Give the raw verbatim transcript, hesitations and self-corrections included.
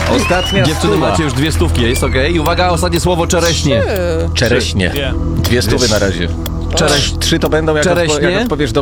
Ostatnia Dziewczyny stuwa. macie już dwie stówki, jest okej? I uwaga, ostatnie słowo czereśnie. Trzy. Czereśnie. Dwie stówy na razie. Czereś... Trzy to będą, jak, Czereśnie? odpo- jak odpowiesz dobrze.